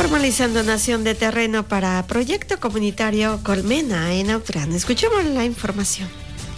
Formalizan donación de terreno para proyecto comunitario Colmena en Autlán. Escuchemos la información.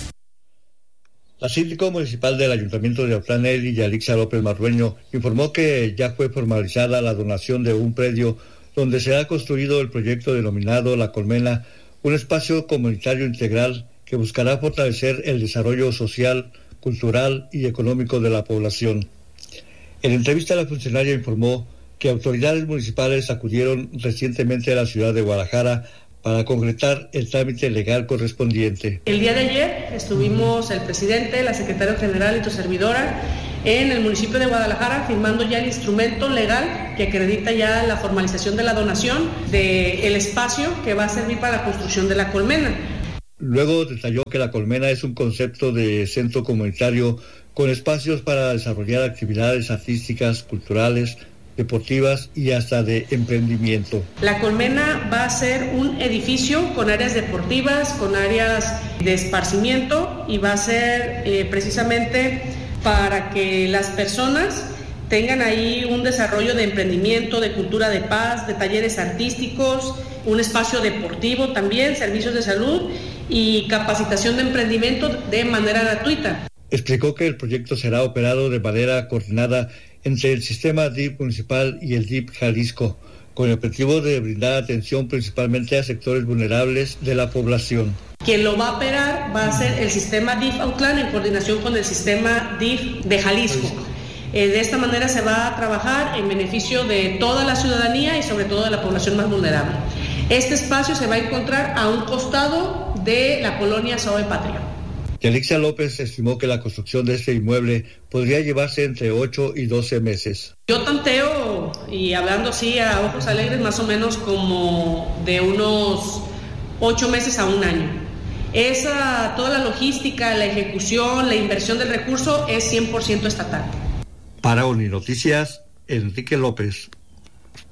La síndico municipal del Ayuntamiento de Autlán, Eli Yalixa López Marrueño, informó que ya fue formalizada la donación de un predio donde se ha construido el proyecto denominado La Colmena, un espacio comunitario integral que buscará fortalecer el desarrollo social, cultural y económico de la población. En entrevista, la funcionaria informó que autoridades municipales acudieron recientemente a la ciudad de Guadalajara para concretar el trámite legal correspondiente. El día de ayer estuvimos el presidente, la secretaria general y tu servidora en el municipio de Guadalajara firmando ya el instrumento legal que acredita ya la formalización de la donación del espacio que va a servir para la construcción de la colmena. Luego detalló que la colmena es un concepto de centro comunitario con espacios para desarrollar actividades artísticas, culturales, deportivas y hasta de emprendimiento. La colmena va a ser un edificio con áreas deportivas, con áreas de esparcimiento y va a ser precisamente para que las personas tengan ahí un desarrollo de emprendimiento, de cultura de paz, de talleres artísticos, un espacio deportivo también, servicios de salud y capacitación de emprendimiento de manera gratuita. Explicó que el proyecto será operado de manera coordinada entre el sistema DIF municipal y el DIF Jalisco, con el objetivo de brindar atención principalmente a sectores vulnerables de la población. Quien lo va a operar va a ser el sistema DIF Autlán en coordinación con el sistema DIF de Jalisco. De esta manera se va a trabajar en beneficio de toda la ciudadanía y sobre todo de la población más vulnerable. Este espacio se va a encontrar a un costado de la colonia Saúl Patria. Yalixa López estimó que la construcción de este inmueble podría llevarse entre 8 y 12 meses. Yo tanteo, y hablando así a ojos alegres, más o menos como de unos 8 meses a un año. Toda la logística, la ejecución, la inversión del recurso es 100% estatal. Para Uninoticias, Enrique López.